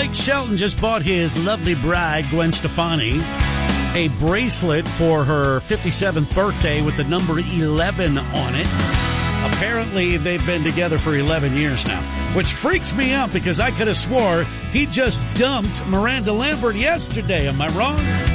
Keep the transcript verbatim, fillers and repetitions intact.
Blake Shelton just bought his lovely bride, Gwen Stefani, a bracelet for her fifty-seventh birthday with the number eleven on it. Apparently, they've been together for eleven years now, which freaks me out because I could have swore he just dumped Miranda Lambert yesterday. Am I wrong?